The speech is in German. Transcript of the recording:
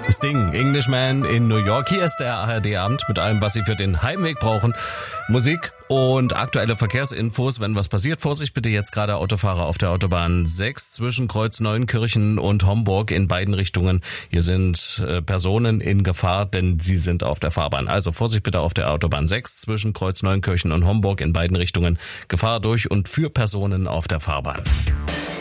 Sting, Englishman in New York. Hier ist der ARD-Abend mit allem, was Sie für den Heimweg brauchen. Musik und aktuelle Verkehrsinfos. Wenn was passiert, Vorsicht bitte jetzt gerade Autofahrer auf der Autobahn 6 zwischen Kreuz Neunkirchen und Homburg in beiden Richtungen. Hier sind Personen in Gefahr, denn sie sind auf der Fahrbahn. Also Vorsicht bitte auf der Autobahn 6 zwischen Kreuz Neunkirchen und Homburg in beiden Richtungen. Gefahr durch und für Personen auf der Fahrbahn.